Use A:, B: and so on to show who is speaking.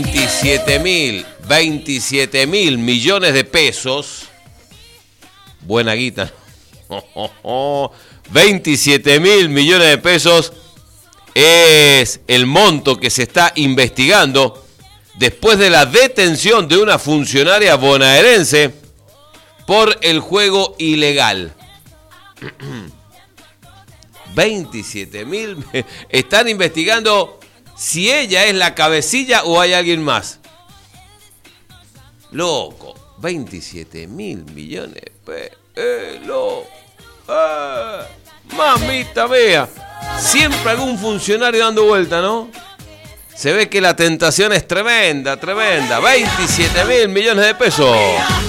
A: 27 mil millones de pesos. Buena guita. 27 mil millones de pesos es el monto que se está investigando después de la detención de una funcionaria bonaerense por el juego ilegal. 27 mil. Están investigando si ella es la cabecilla o hay alguien más. Loco, 27 mil millones. Mamita mía. Siempre algún funcionario dando vuelta, ¿no? Se ve que la tentación es tremenda, tremenda. 27 mil millones de pesos.